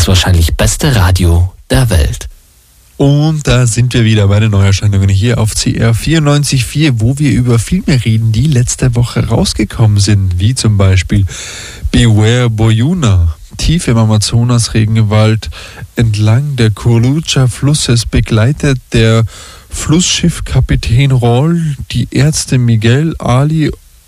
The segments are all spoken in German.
Das wahrscheinlich beste Radio der Welt. Und da sind wir wieder bei den Neuerscheinungen hier auf CR 94.4, wo wir über Filme reden, die letzte Woche rausgekommen sind, wie zum Beispiel Beware Boyuna. Tief im Amazonas-Regenwald entlang der Curucha-Flusses begleitet der Flussschiffkapitän Roll die Ärzte Miguel, Ali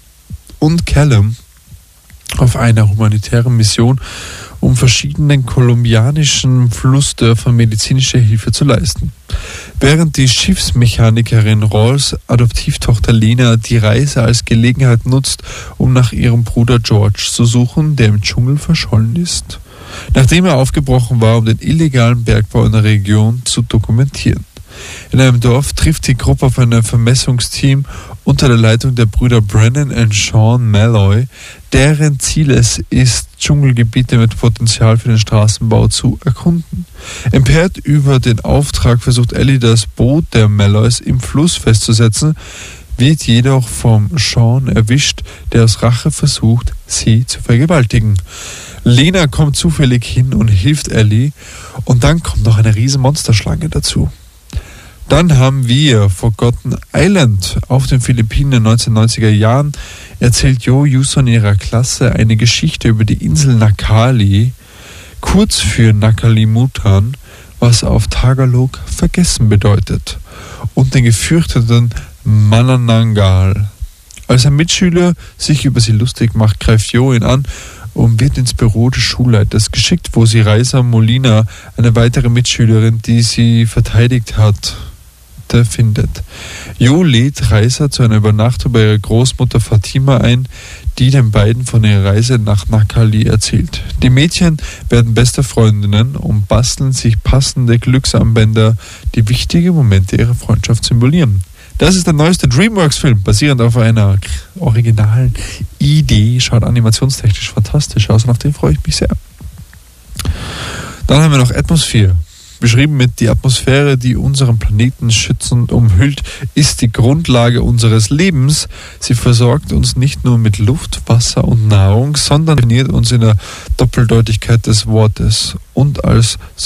und Callum auf einer humanitären Mission, um verschiedenen kolumbianischen Flussdörfern medizinische Hilfe zu leisten. Während die Schiffsmechanikerin Rolls Adoptivtochter Lena die Reise als Gelegenheit nutzt, um nach ihrem Bruder George zu suchen, der im Dschungel verschollen ist, nachdem er aufgebrochen war, um den illegalen Bergbau in der Region zu dokumentieren. In einem Dorf trifft die Gruppe auf ein Vermessungsteam unter der Leitung der Brüder Brennan und Sean Malloy, deren Ziel es ist, Dschungelgebiete mit Potenzial für den Straßenbau zu erkunden. Empört über den Auftrag versucht Ellie, das Boot der Malloys im Fluss festzusetzen, wird jedoch vom Sean erwischt, der aus Rache versucht, sie zu vergewaltigen. Lena kommt zufällig hin und hilft Ellie, und dann kommt noch eine riesen Monsterschlange dazu. Dann haben wir Forgotten Island auf den Philippinen in den 1990er Jahren. Erzählt Jo Yuson ihrer Klasse eine Geschichte über die Insel Nakali, kurz für Nakalimutan, was auf Tagalog vergessen bedeutet, und den gefürchteten Manananggal. Als ein Mitschüler sich über sie lustig macht, greift Jo ihn an und wird ins Büro des Schulleiters geschickt, wo sie Raisa Molina, eine weitere Mitschülerin, die sie verteidigt hat, findet. Jo lädt Raisa zu einer Übernachtung bei ihrer Großmutter Fatima ein, die den beiden von ihrer Reise nach Nakali erzählt. Die Mädchen werden beste Freundinnen und basteln sich passende Glücksarmbänder, die wichtige Momente ihrer Freundschaft symbolieren. Das ist der neueste DreamWorks-Film, basierend auf einer originalen Idee. Schaut animationstechnisch fantastisch aus und auf den freue ich mich sehr. Dann haben wir noch Atmosphere. Beschrieben mit: die Atmosphäre, die unseren Planeten schützend umhüllt, ist die Grundlage unseres Lebens. Sie versorgt uns nicht nur mit Luft, Wasser und Nahrung, sondern definiert uns in der Doppeldeutigkeit des Wortes und als